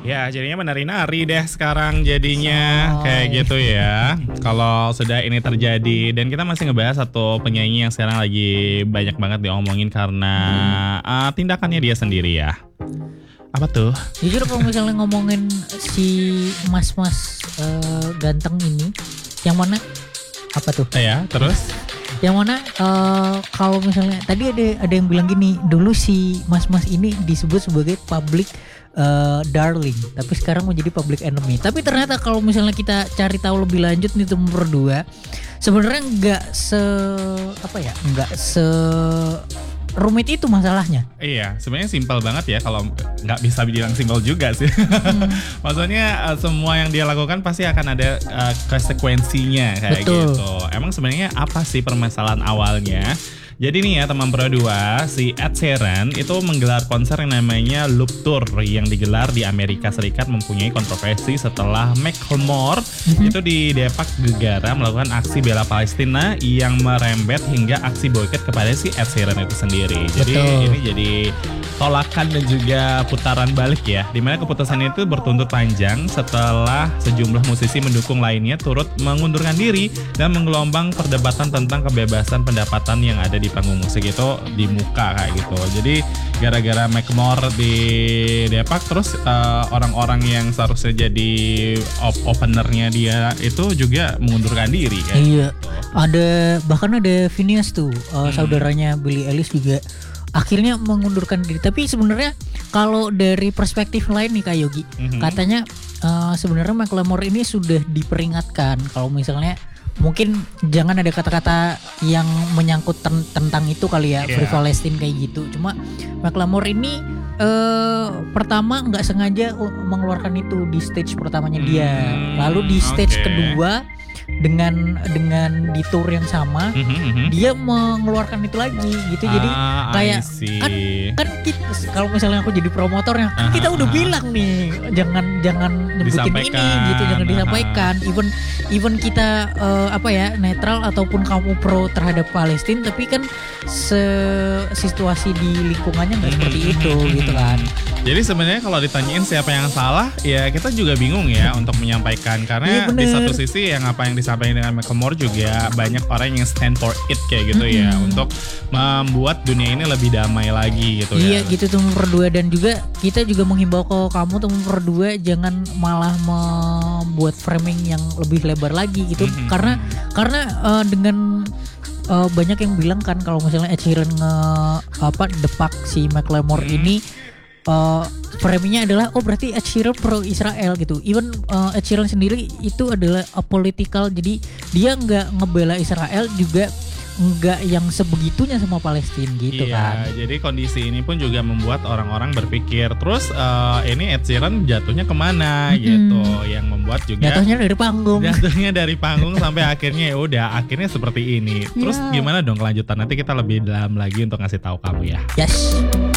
Ya jadinya menari-nari deh sekarang jadinya kayak gitu ya. Kalau sudah ini terjadi dan kita masih ngebahas satu penyanyi yang sekarang lagi banyak banget diomongin karena tindakannya dia sendiri ya. Apa tuh? Jujur kalau misalnya ngomongin si mas-mas ganteng ini, yang mana apa tuh? Ya terus? Yang mana kalau misalnya tadi ada yang bilang gini, dulu si mas-mas ini disebut sebagai public darling, tapi sekarang menjadi public enemy. Tapi ternyata kalau misalnya kita cari tahu lebih lanjut nih nomor 2, sebenarnya nggak se rumit itu masalahnya. Iya, sebenarnya simpel banget ya, kalau nggak bisa dibilang simpel juga sih. Maksudnya semua yang dia lakukan pasti akan ada konsekuensinya kayak Betul. gitu. Emang sebenarnya apa sih permasalahan awalnya? Jadi nih ya teman Pro 2, si Ed Sheeran itu menggelar konser yang namanya Loop Tour yang digelar di Amerika Serikat mempunyai kontroversi setelah Macklemore itu didepak gegara melakukan aksi bela Palestina yang merembet hingga aksi boykot kepada si Ed Sheeran itu sendiri. Jadi Betul. ini jadi tolakan dan juga putaran balik ya, dimana keputusan itu bertuntut panjang setelah sejumlah musisi mendukung lainnya turut mengundurkan diri dan menggelombang perdebatan tentang kebebasan pendapatan yang ada di panggung musik itu di muka kayak gitu. Jadi gara-gara Macklemore di depak, terus orang-orang yang seharusnya jadi openernya dia itu juga mengundurkan diri kan. Iya. Bahkan ada Phineas tuh, saudaranya Billie Eilish juga akhirnya mengundurkan diri. Tapi sebenarnya kalau dari perspektif lain nih Kak Yogi, katanya sebenarnya Macklemore ini sudah diperingatkan kalau misalnya mungkin jangan ada kata-kata yang menyangkut tentang itu kali ya, Free Palestine kayak gitu. Cuma Macklemore ini pertama nggak sengaja mengeluarkan itu di stage pertamanya dia, lalu di stage kedua dengan di tour yang sama dia mengeluarkan itu lagi gitu. Jadi kayak kan kita, kalau misalnya aku jadi promotornya kan kita udah bilang nih jangan nyebutin ini gitu, jangan disampaikan. Even kita netral ataupun kamu pro terhadap Palestina, tapi kan situasi di lingkungannya nggak seperti itu gitu kan. Jadi sebenarnya kalau ditanyain siapa yang salah, ya kita juga bingung ya untuk menyampaikan, karena di satu sisi yang apa yang disampaikan dengan Macklemore juga banyak orang yang stand for it kayak gitu ya, untuk membuat dunia ini lebih damai lagi gitu ya. Iya gitu tuh nomor 2, dan juga kita juga menghimbau ke kamu tuh nomor 2 jangan malah membuat framing yang lebih lebar lagi gitu, karena dengan banyak yang bilang kan kalau misalnya Ed Sheeran depak si Macklemore ini, framingnya adalah berarti Ed Sheeran pro Israel gitu. Even Ed Sheeran sendiri itu adalah apolitical, jadi dia nggak ngebela Israel juga nggak yang sebegitunya sama Palestina gitu kan. Jadi kondisi ini pun juga membuat orang-orang berpikir terus ini Ed Sheeran jatuhnya kemana gitu, yang membuat juga jatuhnya dari panggung sampai akhirnya akhirnya seperti ini. Terus gimana dong kelanjutan, nanti kita lebih dalam lagi untuk ngasih tahu kamu ya. Yes.